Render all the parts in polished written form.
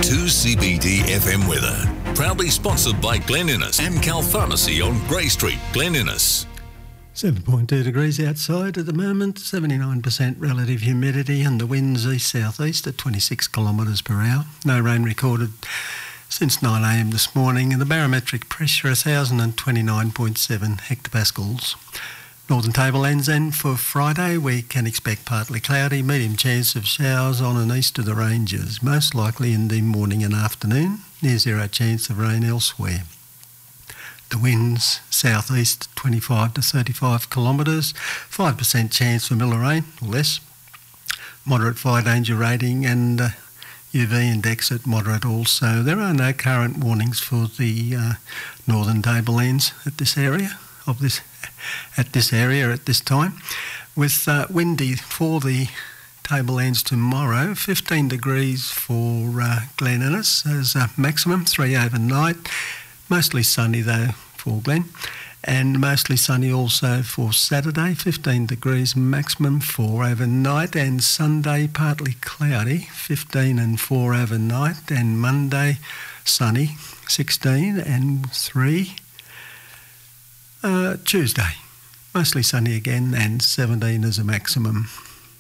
2CBD FM weather. Proudly sponsored by Glen Innes and Cal Pharmacy on Grey Street, Glen Innes. 7.2 degrees outside at the moment, 79% relative humidity, and the winds east-southeast at 26 kilometres per hour. No rain recorded since 9 a.m. this morning, and the barometric pressure 1,029.7 hectopascals. Northern Tablelands then for Friday, we can expect partly cloudy, medium chance of showers on and east of the ranges, most likely in the morning and afternoon, near zero chance of rain elsewhere. The winds southeast 25 to 35 kilometres, 5% chance for miller rain or less, moderate fire danger rating, and UV index at moderate also. There are no current warnings for the northern tablelands at this area at this time, with windy for the tablelands tomorrow. 15 degrees for Glen Innes as a maximum, 3 overnight. Mostly sunny though for Glen, and mostly sunny also for Saturday, 15 degrees maximum, 4 overnight, and Sunday partly cloudy, 15 and 4 overnight, and Monday sunny, 16 and 3. Tuesday, mostly sunny again, and 17 as a maximum.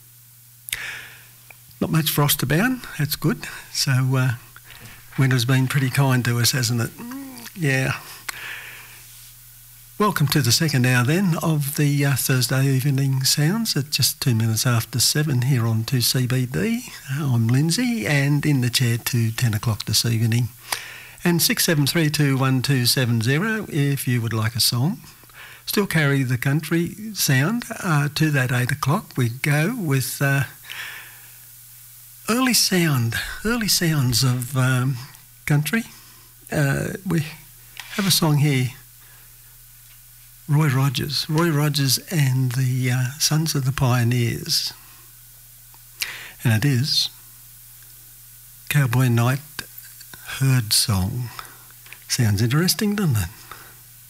Not much frost about, that's good. So winter's been pretty kind to us, hasn't it? Yeah. Welcome to the second hour then of the Thursday evening sounds at just 2 minutes after 7 here on 2CBD. I'm Lindsay, and in the chair to 10 o'clock this evening. And 67321270 if you would like a song. Still carry the country sound to that 8 o'clock. We go with early sounds of country. We have a song here, Roy Rogers and the Sons of the Pioneers. And it is Cowboy Night Herd Song. Sounds interesting, doesn't it?